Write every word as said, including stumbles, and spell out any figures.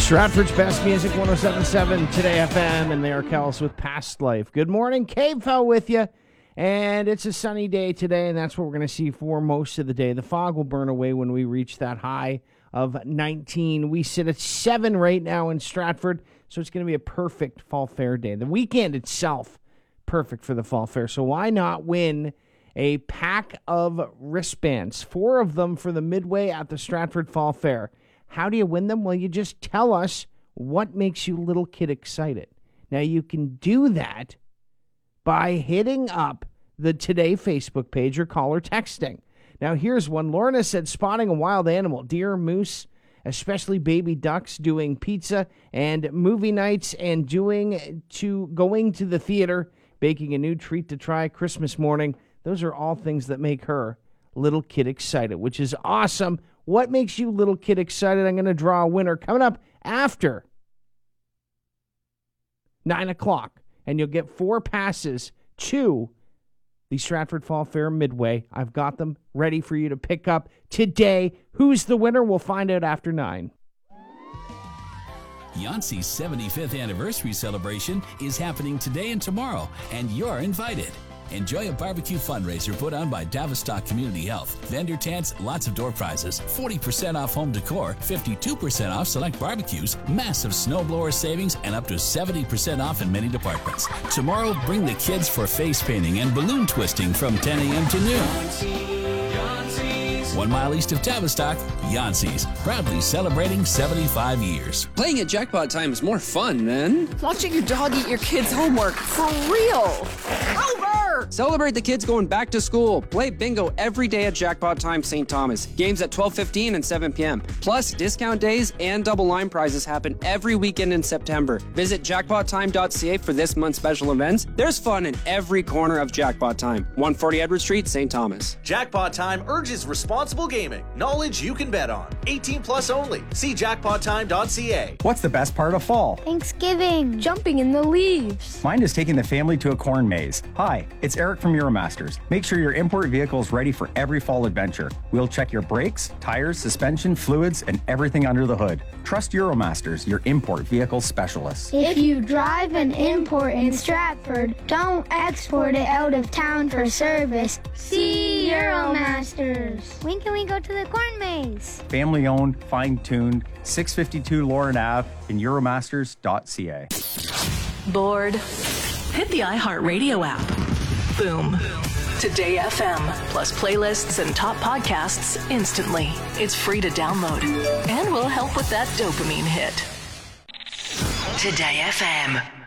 Stratford's best music, one oh seven point seven Today F M, and they are Kells with Past Life. Good morning, Cave Fell with you, and it's a sunny day today, and that's what we're going to see for most of the day. The fog will burn away when we reach that high of nineteen. We sit at seven right now in Stratford, so it's going to be a perfect fall fair day. The weekend itself, perfect for the fall fair, so why not win a pack of wristbands, four of them for the Midway at the Stratford Fall Fair. How do you win them? Well, you just tell us what makes you little kid excited. Now, you can do that by hitting up the Today Facebook page or call or texting. Now, here's one. Lorna said spotting a wild animal, deer, moose, especially baby ducks, doing pizza and movie nights, and doing to going to the theater, baking a new treat to try Christmas morning. Those are all things that make her little kid excited, which is awesome. What makes you little kid excited? I'm going to draw a winner coming up after nine o'clock, and you'll get four passes to the Stratford Fall Fair Midway. I've got them ready for you to pick up today. Who's the winner? We'll find out after nine. Yancey's seventy-fifth anniversary celebration is happening today and tomorrow, and you're invited. Enjoy a barbecue fundraiser put on by Tavistock Community Health. Vendor tents, lots of door prizes, forty percent off home decor, fifty-two percent off select barbecues, massive snowblower savings, and up to seventy percent off in many departments. Tomorrow, bring the kids for face painting and balloon twisting from ten a.m. to noon. One mile east of Tavistock, Yancey's, proudly celebrating seventy-five years. Playing at Jackpot Time is more fun, man. Watching your dog eat your kid's homework, for real. Over! Celebrate the kids going back to school. Play bingo every day at Jackpot Time Saint Thomas. Games at twelve fifteen and seven p.m. Plus, discount days and double line prizes happen every weekend in September. Visit jackpot time dot c a for this month's special events. There's fun in every corner of Jackpot Time. one forty Edward Street, Saint Thomas. Jackpot Time urges responsible gaming. Knowledge you can bet on. eighteen plus only. See jackpot time dot c a. What's the best part of fall? Thanksgiving. Jumping in the leaves. Mine is taking the family to a corn maze. Hi, it's Eric from Euromasters. Make sure your import vehicle is ready for every fall adventure. We'll check your brakes, tires, suspension, fluids, and everything under the hood. Trust Euromasters, your import vehicle specialist. If you drive an import in Stratford, don't export it out of town for service. See Euromasters. When can we go to the corn maze? Family owned, fine tuned, six fifty-two Lauren Avenue in euromasters dot c a. Bored? Hit the iHeartRadio app. Boom. Today F M, plus playlists and top podcasts instantly. It's free to download and will help with that dopamine hit. Today F M.